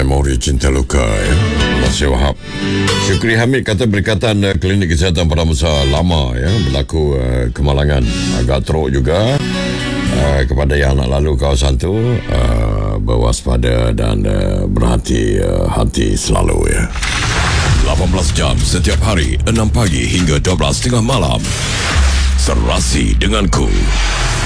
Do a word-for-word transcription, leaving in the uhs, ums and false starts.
Memori Cinta Luka ya. Nasir Wahab. Syukri Hamid kata berkaitan uh, klinik kesihatan pada masa lama ya, berlaku uh, kemalangan agak teruk juga uh, kepada yang nak lalu kawasan tu, uh, berwaspada dan uh, berhati uh, hati selalu ya. lapan belas jam setiap hari, enam pagi hingga dua belas tengah malam. Serasi denganku.